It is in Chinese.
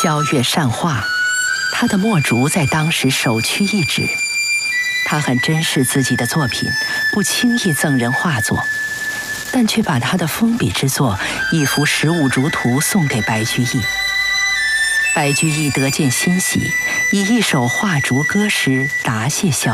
萧月善画，他的墨竹在当时首屈一指。他很珍视自己的作品，不轻易赠人画作，但却把他的封笔之作一幅15竹图送给白居易。白居易得见欣喜，以一首画竹歌诗答谢萧